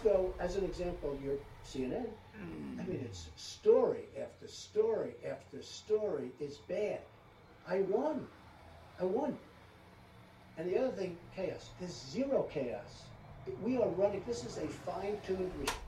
go, as an example, your CNN. I mean, it's story after story after story is bad. I won. I won. And the other thing, chaos. There's zero chaos. We are running, this is a fine-tuned